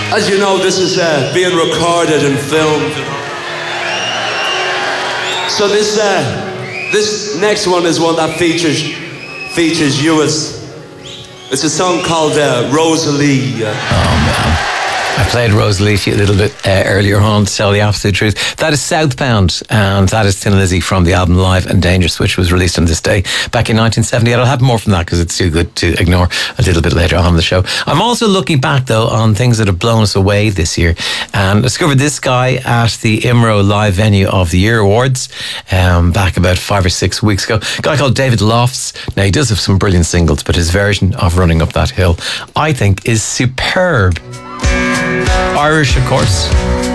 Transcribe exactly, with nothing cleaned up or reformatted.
As you know, this is uh, being recorded and filmed. So this uh, this next one is one that features features you as. It's a song called uh, Rosalie. Uh, oh man. I played Rosalie a little bit uh, earlier on, to tell the absolute truth. That is Southbound, and that is Thin Lizzy from the album Live and Dangerous, which was released on this day back in nineteen seventy-eight. I'll have more from that because it's too good to ignore a little bit later on in the show. I'm also looking back, though, on things that have blown us away this year, and discovered this guy at the I M R O Live Venue of the Year Awards um, back about five or six weeks ago. A guy called David Lofts. Now, he does have some brilliant singles, but his version of Running Up That Hill, I think, is superb. Irish, of course.